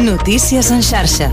Notícies en xarxa.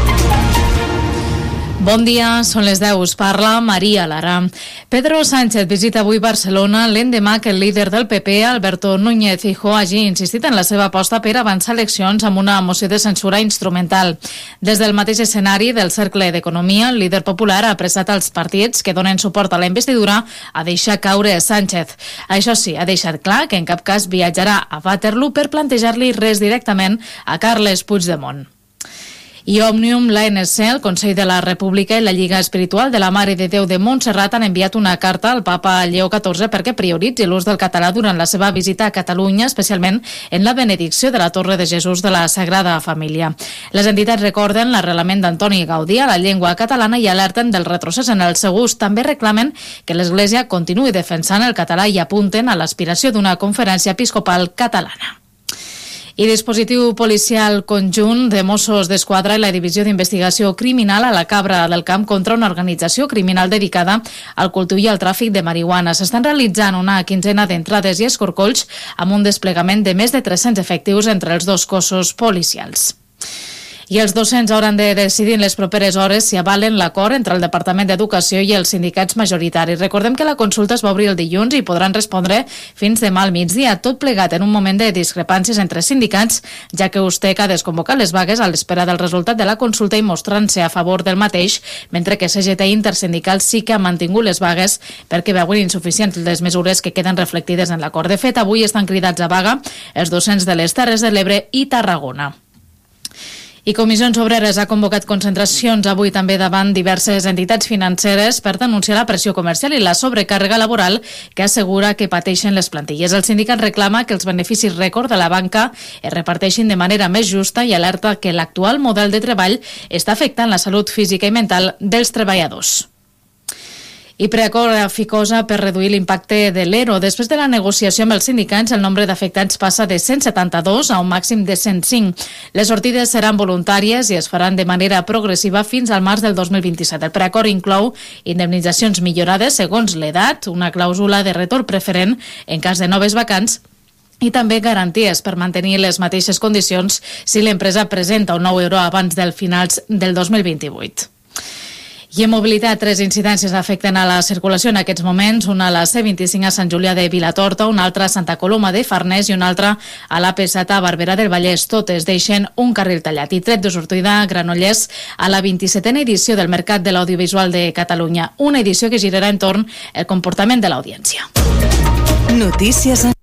Bon dia, són les 10, us parla Maria Lara. Pedro Sánchez visita avui Barcelona l'endemà que el líder del PP, Alberto Núñez Feijóo, hagi insistit en la seva aposta per avançar eleccions amb una moció de censura instrumental. Des del mateix escenari del Cercle d'Economia, el líder popular ha apressat als partits que donen suport a la investidura a deixar caure Sánchez. Això sí, ha deixat clar que en cap cas viatjarà a Waterloo per plantejar-li res directament a Carles Puigdemont. I Òmnium, l'ANC, el Consell de la República i la Lliga Espiritual de la Mare de Déu de Montserrat han enviat una carta al papa Lleó XIV perquè prioritzi l'ús del català durant la seva visita a Catalunya, especialment en la benedicció de la Torre de Jesús de la Sagrada Família. Les entitats recorden l'arrelament d'Antoni Gaudí a la llengua catalana i alerten del retrocés en el seu ús. També reclamen que l'Església continuï defensant el català i apunten a l'aspiració d'una conferència episcopal catalana. I dispositiu policial conjunt de Mossos d'Esquadra i la Divisió d'Investigació Criminal a la Cabra del Camp contra una organització criminal dedicada al cultiu i al tràfic de marihuana. S'estan realitzant una quinzena d'entrades i escorcolls amb un desplegament de més de 300 efectius entre els dos cossos policials. I els docents hauran de decidir en les properes hores si avalen l'acord entre el Departament d'Educació i els sindicats majoritaris. Recordem que la consulta es va obrir el dilluns i podran respondre fins demà al migdia, tot plegat en un moment de discrepàncies entre sindicats, ja que USTEC ha desconvocat les vagues a l'espera del resultat de la consulta i mostrant-se a favor del mateix, mentre que CGT Intersindical sí que ha mantingut les vagues perquè veuen insuficients les mesures que queden reflectides en l'acord. De fet, avui estan cridats a vaga els docents de les Terres de l'Ebre i Tarragona. I Comissions Obreres ha convocat concentracions avui també davant diverses entitats financeres per denunciar la pressió comercial i la sobrecàrrega laboral que assegura que pateixen les plantilles. El sindicat reclama que els beneficis rècord de la banca es reparteixin de manera més justa i alerta que l'actual model de treball està afectant la salut física i mental dels treballadors. I Preacord a Ficosa per reduir l'impacte de l'ERO. Després de la negociació amb els sindicats, el nombre d'afectats passa de 172 a un màxim de 105. Les sortides seran voluntàries i es faran de manera progressiva fins al març del 2027. El Preacord inclou indemnitzacions millorades segons l'edat, una clàusula de retorn preferent en cas de noves vacants i també garanties per mantenir les mateixes condicions si l'empresa presenta un nou euro abans del finals del 2028. I en mobilitat, 3 incidències afecten a la circulació en aquests moments, una a la C25 a Sant Julià de Vilatorta, una altra a Santa Coloma de Farners i una altra a l'AP7 a Barberà del Vallès. Totes deixen un carril tallat i tret de sortida a Granollers a la 27a edició del Mercat de l'Audiovisual de Catalunya, una edició que girarà entorn el comportament de l'audiència. Notícies en